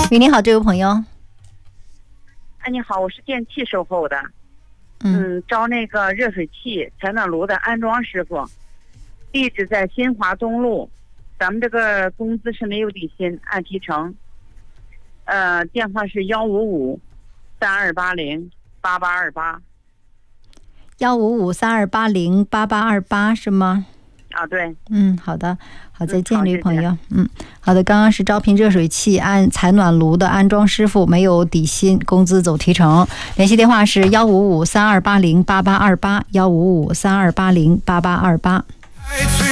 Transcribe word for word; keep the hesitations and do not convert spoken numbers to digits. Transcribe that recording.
喂，你好，这位朋友。 哎，你好，我是电器售后的。嗯，招那个热水器采暖炉的安装师傅，地址在新华东路。咱们这个工资是没有底薪，按提成。呃，电话是幺五五三二八零八八二八。 幺五五三二八零八八二八是吗？ 啊，对。 嗯，好的，好，再见， 嗯、 这位朋友。嗯，好的，刚刚是招聘热水器安采暖炉的安装师傅，没有底薪，工资走提成。联系电话是幺五五三二八零八八二八，幺五五三二八零八八二八。